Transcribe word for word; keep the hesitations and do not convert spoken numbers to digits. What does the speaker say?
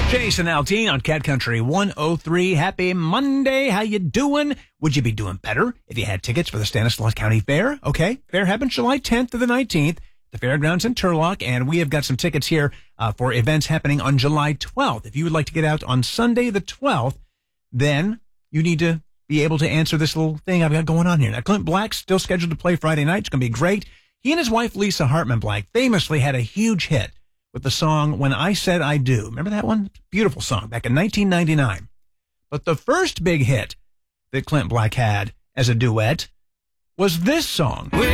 Jason Aldean on Cat Country one oh three. Happy Monday. How you doing? Would you be doing better if you had tickets for the Stanislaus County Fair? Okay. Fair happens July tenth to the nineteenth. The fairgrounds in Turlock, and we have got some tickets here uh, for events happening on July twelfth. If you would like to get out on Sunday the twelfth, then you need to be able to answer this little thing I've got going on here. Now, Clint Black's still scheduled to play Friday night. It's going to be great. He and his wife, Lisa Hartman Black, famously had a huge hit with the song When I Said I Do. Remember that one? Beautiful song back in nineteen ninety-nine. But the first big hit that Clint Black had as a duet was this song.